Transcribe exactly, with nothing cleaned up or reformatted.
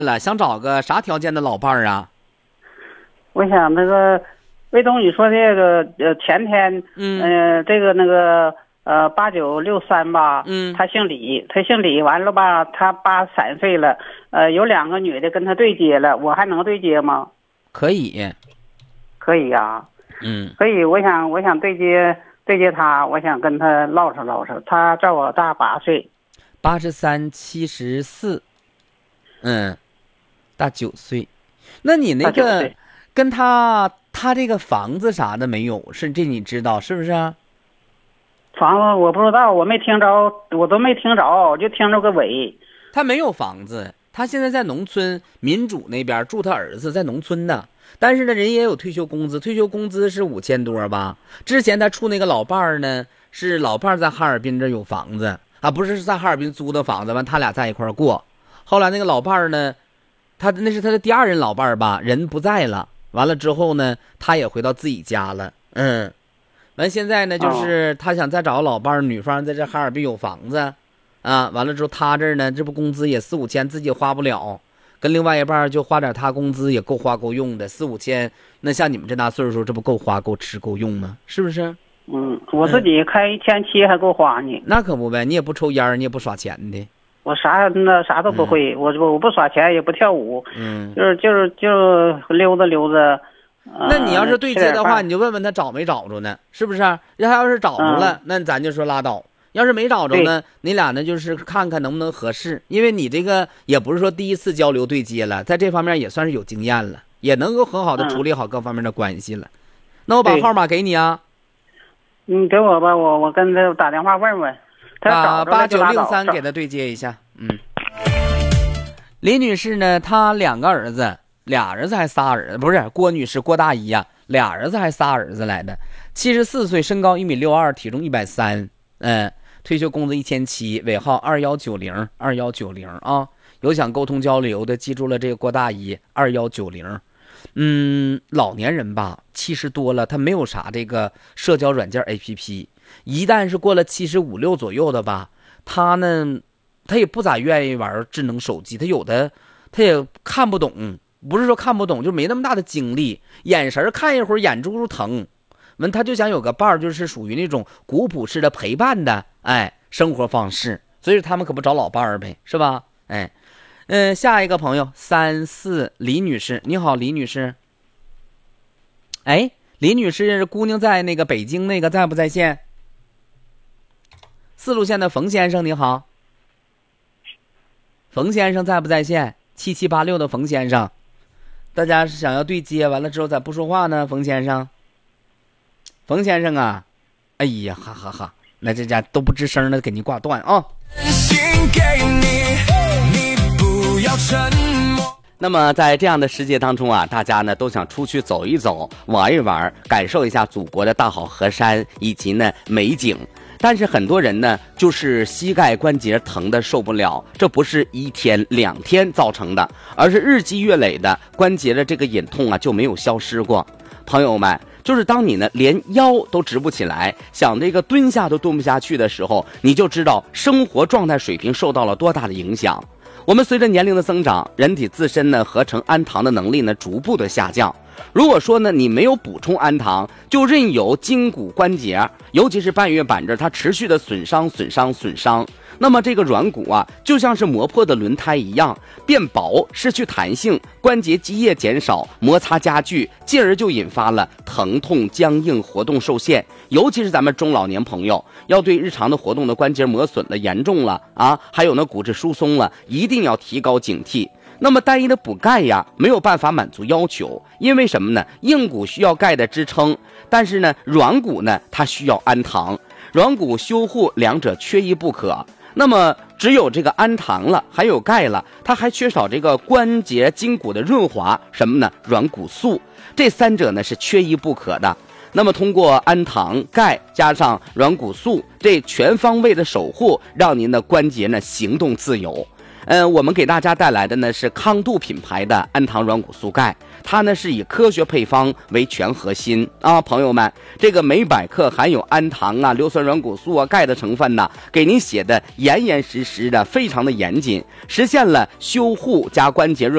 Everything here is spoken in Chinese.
了，想找个啥条件的老伴儿啊？ 我想那个魏东你说这个呃前天嗯呃这个那个呃八九六三吧， 嗯他姓李，他姓李，完了吧，他八三岁了，呃有两个女的跟他对接了，我还能对接吗？ 可以。 可以呀、 嗯可以，我想我想对接对接他，我想跟他唠叨唠叨，他照我大八岁。 八十三七十四，嗯，大九岁。那你那大九个岁跟他他这个房子啥的没有？是这你知道是不是啊？ 房子我不知道，我没听着，我都没听着，就听着个尾。 他没有房子，他现在在农村民主那边住他儿子在农村呢。但是呢，人也有退休工资，退休工资是五千多吧。之前他处那个老伴儿呢，是老伴儿在哈尔滨这有房子啊，不是在哈尔滨租的房子，完他俩在一块儿过。后来那个老伴儿呢，他那是他的第二任老伴儿吧，人不在了。完了之后呢，他也回到自己家了。嗯，完现在呢，就是他想再找个老伴儿，女方在这哈尔滨有房子啊。完了之后，他这儿呢，这不工资也四五千，自己也花不了。跟另外一半就花点他工资也够花够用的，四五千，那像你们这大岁数，这不够花够吃够用吗？是不是？ 嗯，我自己开一千七还够花呢。 那可不呗，你也不抽烟，你也不耍钱的。 我啥那啥都不会，嗯、我我不耍钱也不跳舞， 嗯， 就是就是就溜达溜达。呃、 那你要是对接的话，你就问问他找没找着呢，是不是？他要是找着了，嗯、那咱就说拉倒。要是没找着呢，你俩呢就是看看能不能合适，因为你这个也不是说第一次交流对接了，在这方面也算是有经验了，也能够很好的处理好各方面的关系了。嗯、那我把号码给你啊， 你给我吧，我我跟他打电话问问，他把八九零三给他对接一下。嗯，李女士呢，她两个儿子，俩儿子还仨儿子，不是郭女士郭大姨呀、啊，俩儿子还仨儿子来的，七十四岁，身高一米六二，体重一百三，嗯。退休工资一千七，尾号二幺九零二幺九零啊，有想沟通交流的，记住了这个郭大姨二幺九零。嗯，老年人吧，七十多了，他没有啥这个社交软件 A P P， 一旦是过了七十五六左右的吧，他呢，他也不咋愿意玩智能手机，他有的他也看不懂，不是说看不懂，就没那么大的精力，眼神看一会儿眼珠子疼。问他就想有个伴儿，就是属于那种古朴式的陪伴的，哎，生活方式，所以他们可不找老伴儿呗，是吧？哎，嗯、呃，下一个朋友三四李女士，你好，李女士。哎，李女士，姑娘在那个北京那个在不在线？四路线的冯先生你好，冯先生在不在线？七七八六的冯先生，大家是想要对接，完了之后咋不说话呢？冯先生。冯先生啊，哎呀，哈哈哈，那这家都不吱声的，给您挂断啊。那么在这样的世界当中啊，大家呢都想出去走一走，玩一玩，感受一下祖国的大好河山以及呢美景。但是很多人呢，就是膝盖关节疼的受不了，这不是一天两天造成的，而是日积月累的关节的这个隐痛啊就没有消失过。朋友们。就是当你呢连腰都直不起来，想这个蹲下都蹲不下去的时候，你就知道生活状态水平受到了多大的影响。我们随着年龄的增长，人体自身呢合成氨糖的能力呢逐步的下降。如果说呢你没有补充氨糖，就任由筋骨关节，尤其是半月板这它持续的损伤损伤损伤，那么这个软骨啊就像是磨破的轮胎一样变薄，失去弹性，关节积液减少，摩擦加剧，进而就引发了疼痛僵硬，活动受限。尤其是咱们中老年朋友，要对日常的活动的关节磨损了严重了啊，还有呢骨质疏松了，一定要提高警惕。那么单一的补钙呀没有办法满足要求，因为什么呢？硬骨需要钙的支撑，但是呢软骨呢它需要氨糖，软骨修护两者缺一不可。那么只有这个氨糖了，还有钙了，它还缺少这个关节筋骨的润滑，什么呢？软骨素，这三者呢是缺一不可的。那么通过氨糖、钙加上软骨素这全方位的守护，让您的关节呢行动自由。 呃，我们给大家带来的呢是康度品牌的氨糖软骨素钙，它呢是以科学配方为全核心啊，朋友们，这个每百克含有氨糖啊、硫酸软骨素啊、钙的成分呢，给您写的严严实实的，非常的严谨，实现了修护加关节润